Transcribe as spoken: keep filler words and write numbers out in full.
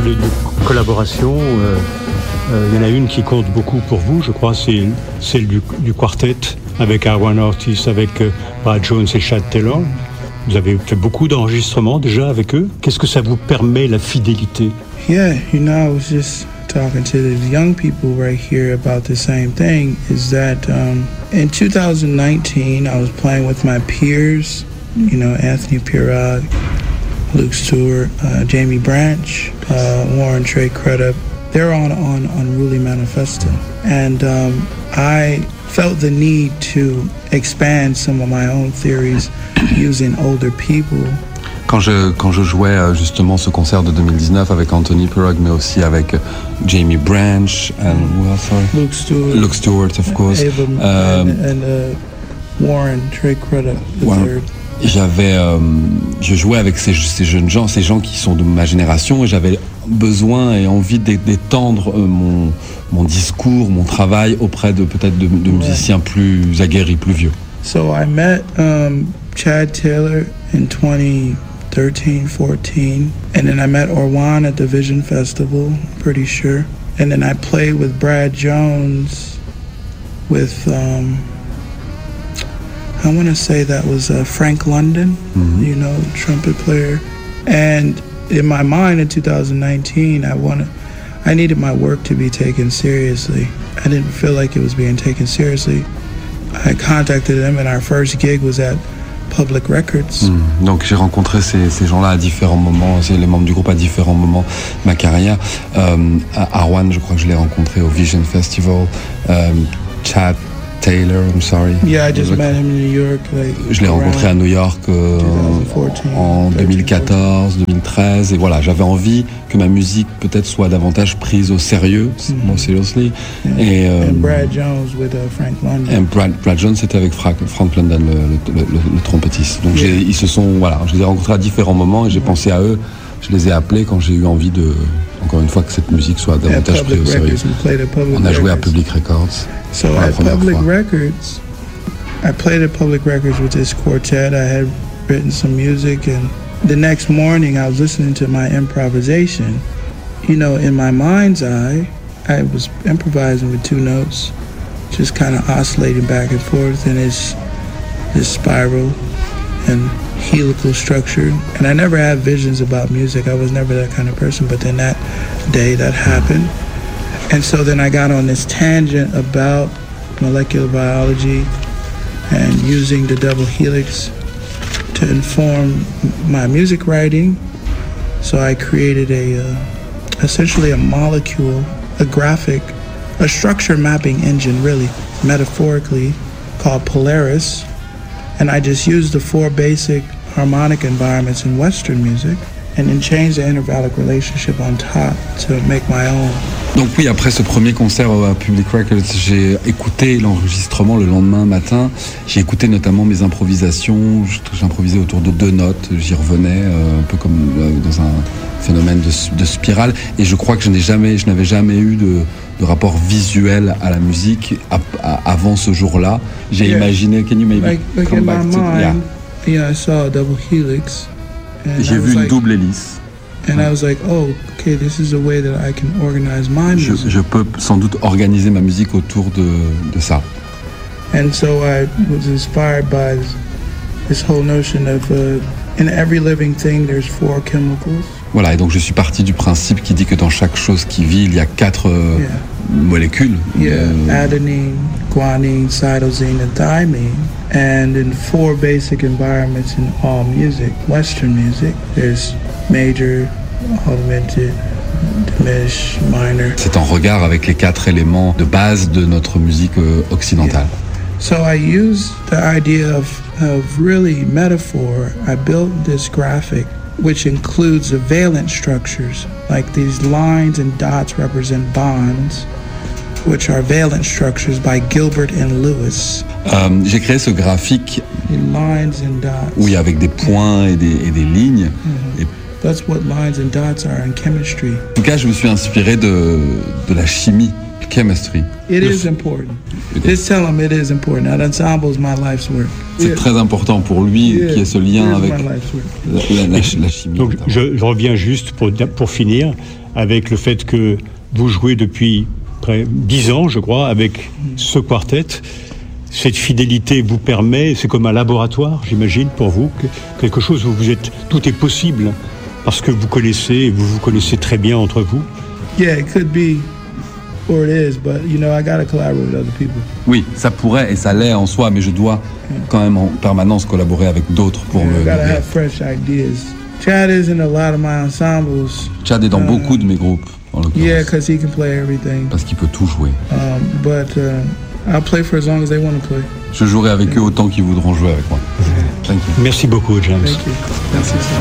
parlé de collaboration. Euh, euh, il y en a une qui compte beaucoup pour vous, je crois, c'est celle du, du quartet avec Arwan Ortiz, avec euh, Brad Jones et Chad Taylor. Vous avez fait beaucoup d'enregistrements déjà avec eux. Qu'est-ce que ça vous permet, la fidélité? Yeah, you know, I was just talking to the young people right here about the same thing, is that um, in two thousand nineteen, I was playing with my peers, you know, Anthony Pirog, Luke Stewart, uh, Jamie Branch, uh, Warren Trey Crudup. They're on, on Unruly Manifesto. And um, I felt the need to expand some of my own theories using older people. Quand je, quand je jouais justement ce concert de deux mille dix-neuf avec Anthony Pirog, mais aussi avec Jamie Branch, and who else, sorry? Luke Stewart. Luke Stewart, of course. Ava, um, and and uh, Warren Trey Crudup, the Warren. third. J'avais, euh, je jouais avec ces, ces jeunes gens, ces gens qui sont de ma génération, et j'avais besoin et envie d'étendre mon, mon discours, mon travail auprès de peut-être de, de musiciens plus aguerris, plus vieux. So I met um, Chad Taylor in twenty thirteen, fourteen, and then I met Orwan at the Vision Festival, pretty sure, and then I played with Brad Jones, with um, I want to say that was uh, Frank London, mm-hmm. you know, trumpet player. And in my mind in two thousand nineteen, I wanted, I needed my work to be taken seriously. I didn't feel like it was being taken seriously. I contacted them, and our first gig was at Public Records. Mmh. Donc j'ai rencontré ces, ces gens-là à différents moments, les membres du groupe à différents moments de ma carrière. Euh, Arwan, je crois que je l'ai rencontré au Vision Festival. Euh, Chad Taylor, I'm sorry. Yeah, I just like, met him in New York. Like, je l'ai rencontré à New York euh, en deux mille quatorze, deux mille treize, et voilà, j'avais envie que ma musique peut-être soit davantage prise au sérieux, mm-hmm. more seriously. Yeah. Et euh, And Brad Jones with uh, Frank London. Et Brad, Brad Jones, c'était avec Frank, Frank London, le, le, le, le trompettiste. Donc yeah. ils se sont, voilà, je les ai rencontrés à différents moments et j'ai mm-hmm. pensé à eux. Je les ai appelés quand j'ai eu envie de, encore une fois, que cette musique soit davantage prise au sérieux. On a joué à Public Records. So at Public fois. Records, I played at Public Records with this quartet. I had written some music, and the next morning I was listening to my improvisation. You know, in my mind's eye, I was improvising with two notes, just kind of oscillating back and forth, and it's this spiral and helical structure. And I never had visions about music. I was never that kind of person, but then that day that happened. And so then I got on this tangent about molecular biology and using the double helix to inform my music writing. So I created a, uh, essentially a molecule, a graphic, a structure mapping engine really, metaphorically, called Polaris. And I just used the four basic harmonic environments in Western music and then change the intervallic relationship on top to make my own. Donc oui, après ce premier concert à Public Records, j'ai écouté l'enregistrement le lendemain matin. J'ai écouté notamment mes improvisations. J'improvisais autour de deux notes. J'y revenais euh, un peu comme euh, dans un phénomène de, de spirale. Et je crois que je n'ai jamais, je n'avais jamais eu de, de rapport visuel à la musique à, à, avant ce jour-là. J'ai yeah. imaginé. Can you maybe like, like come in back my to mind, yeah. yeah, I saw a double helix. J'ai vu une like, double hélice. And I was like, oh, okay, this is a way that I can organize my music. Je, je peux sans doute organiser ma musique autour de, de ça. And so I was inspired by this, this whole notion of uh, in every living thing there's four chemicals. Voilà, et donc je suis parti du principe qui dit que dans chaque chose qui vit, il y a quatre euh, yeah. molécules. Yeah, euh, adenine, guanine, cytosine, and thymine. And in four basic environments in all music, Western music, there's major, augmented, diminished, minor. C'est en regard avec les quatre éléments de base de notre musique euh, occidentale. Yeah. So I used the idea of, of really metaphor. I built this graphic which includes the valence structures, like these lines and dots represent bonds, which are valence structures by Gilbert and Lewis. Euh, j'ai créé ce graphique lines and dots. Oui, avec des points et des, et des lignes. Mm-hmm. Et That's what lines and dots are in chemistry. En tout cas, je me suis inspiré de, de la chimie Chemistry. It Le is f- important. It Just tell him it is important. That ensemble is my life's work. C'est Yeah. très important pour lui Yeah. qu'il y ait ce It lien is avec my life's work. la, la- la- la chimie. Donc notamment. je, je reviens juste pour, pour finir avec le fait que vous jouez depuis près dix ans, je crois, avec ce quartet. Cette fidélité vous permet, c'est comme un laboratoire, j'imagine, pour vous, que, quelque chose où vous êtes, tout est possible parce que vous connaissez, vous vous connaissez très bien entre vous. Yeah, it could be, or it is, but you know, I gotta collaborate with other people. Oui, ça pourrait et ça l'est en soi, mais je dois quand même en permanence collaborer avec d'autres pour Yeah, me I gotta nourrir. have fresh ideas. Chad is in a lot of my ensembles. Chad est dans Uh, beaucoup de mes groupes, en Yeah, l'occurrence, because he can play everything. parce qu'il peut tout jouer. Um, but uh, I'll play for as long as they want to play. Je jouerai avec eux autant qu'ils voudront jouer avec moi. Thank you. Merci beaucoup, James. Thank you. Merci.